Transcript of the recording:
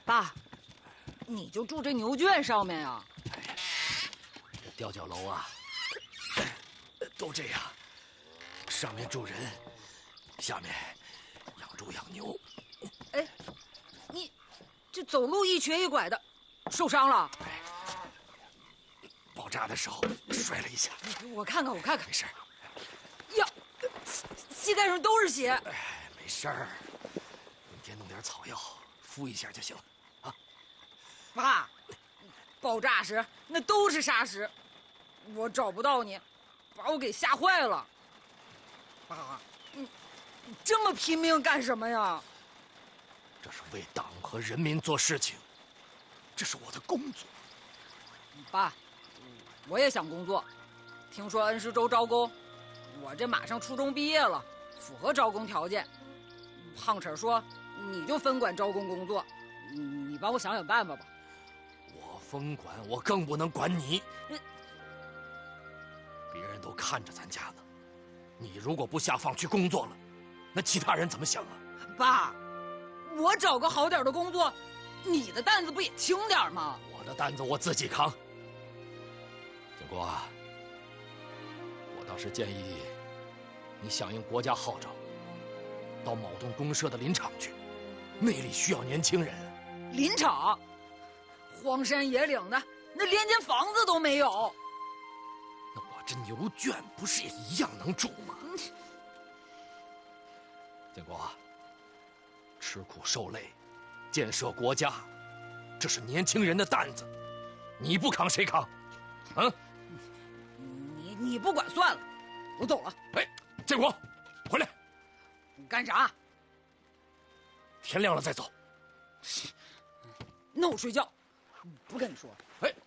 爸，你就住这牛圈上面呀？ 这吊脚楼啊，都这样，上面住人，下面养猪养牛。 哎，你这走路一瘸一拐的，受伤了？ 爆炸的时候摔了一下。 我看看， 没事。 呀，膝盖上都是血。 哎，没事儿，明天弄点草药敷一下就行了啊。 爸，爆炸时那都是沙石，我找不到你，把我给吓坏了。爸，你这么拼命干什么呀？ 这是为党和人民做事情，这是我的工作。 爸，我也想工作，听说恩施州招工，我这马上初中毕业了，符合招工条件。胖婶说你就分管招工工作，你帮我想想办法吧。 我分管，我更不能管你。别人都看着咱家呢，你如果不下放去工作了，那其他人怎么想啊？ 爸，我找个好点的工作，你的担子不也轻点吗？ 我的担子我自己扛。建国啊，我倒是建议你响应国家号召，到某栋公社的林场去，那里需要年轻人。 林场，荒山野岭的，那连间房子都没有。 那我这牛圈不是也一样能住吗？建国啊，吃苦受累，建设国家，这是年轻人的担子，你不扛谁扛？啊？ 你不管算了，我走了。 哎，建国，回来！ 干啥？ 天亮了再走。 那我睡觉，不跟你说。 哎。